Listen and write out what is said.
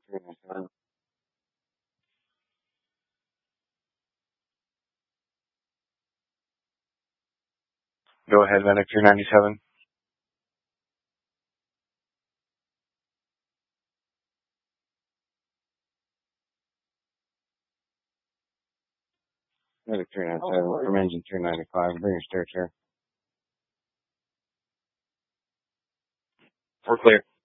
397. Go ahead, Medic 397. Medic 397 from engine 295. Bring your stair chair. We're clear.